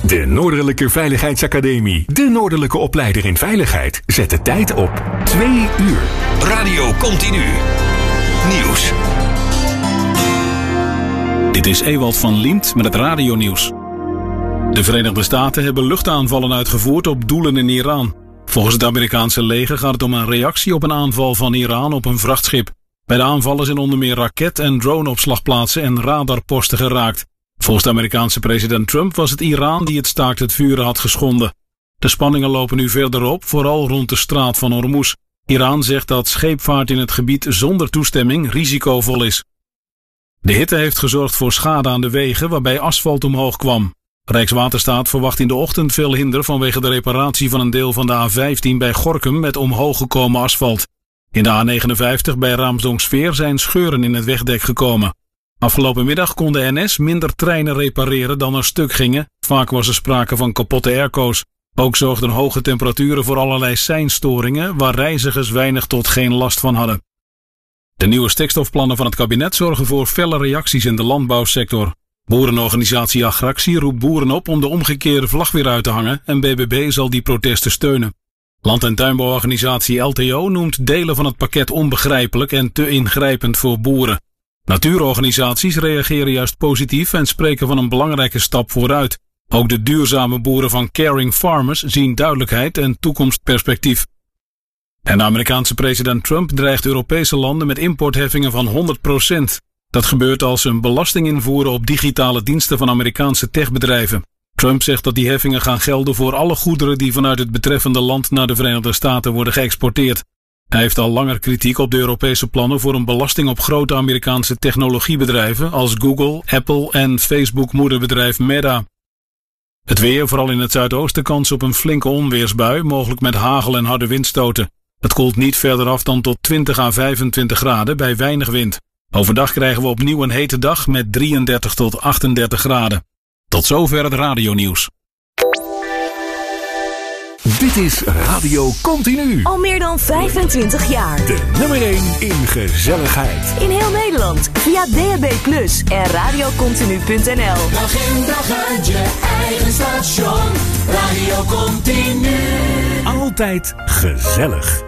De Noordelijke Veiligheidsacademie. De Noordelijke opleider in veiligheid. Zet de tijd op 2 uur. Radio Continu. Nieuws. Dit is Ewald van Liemt met het radionieuws. De Verenigde Staten hebben luchtaanvallen uitgevoerd op doelen in Iran. Volgens het Amerikaanse leger gaat het om een reactie op een aanval van Iran op een vrachtschip. Bij de aanvallen zijn onder meer raket- en droneopslagplaatsen en radarposten geraakt. Volgens de Amerikaanse president Trump was het Iran die het staakt het vuren had geschonden. De spanningen lopen nu verder op, vooral rond de straat van Hormuz. Iran zegt dat scheepvaart in het gebied zonder toestemming risicovol is. De hitte heeft gezorgd voor schade aan de wegen waarbij asfalt omhoog kwam. Rijkswaterstaat verwacht in de ochtend veel hinder vanwege de reparatie van een deel van de A15 bij Gorinchem met omhoog gekomen asfalt. In de A59 bij Raamsdonksveer zijn scheuren in het wegdek gekomen. Afgelopen middag kon de NS minder treinen repareren dan er stuk gingen. Vaak was er sprake van kapotte airco's. Ook zorgden hoge temperaturen voor allerlei seinstoringen waar reizigers weinig tot geen last van hadden. De nieuwe stikstofplannen van het kabinet zorgen voor felle reacties in de landbouwsector. Boerenorganisatie Agractie roept boeren op om de omgekeerde vlag weer uit te hangen en BBB zal die protesten steunen. Land- en tuinbouworganisatie LTO noemt delen van het pakket onbegrijpelijk en te ingrijpend voor boeren. Natuurorganisaties reageren juist positief en spreken van een belangrijke stap vooruit. Ook de duurzame boeren van Caring Farmers zien duidelijkheid en toekomstperspectief. En de Amerikaanse president Trump dreigt Europese landen met importheffingen van 100%. Dat gebeurt als ze een belasting invoeren op digitale diensten van Amerikaanse techbedrijven. Trump zegt dat die heffingen gaan gelden voor alle goederen die vanuit het betreffende land naar de Verenigde Staten worden geëxporteerd. Hij heeft al langer kritiek op de Europese plannen voor een belasting op grote Amerikaanse technologiebedrijven als Google, Apple en Facebook-moederbedrijf Meta. Het weer, vooral in het zuidoosten, kans op een flinke onweersbui, mogelijk met hagel en harde windstoten. Het koelt niet verder af dan tot 20 à 25 graden bij weinig wind. Overdag krijgen we opnieuw een hete dag met 33 tot 38 graden. Tot zover het radionieuws. Dit is Radio Continu. Al meer dan 25 jaar. De nummer 1 in gezelligheid. In heel Nederland via DAB+ en radiocontinu.nl. Dag in dag uit je eigen station. Radio Continu. Altijd gezellig.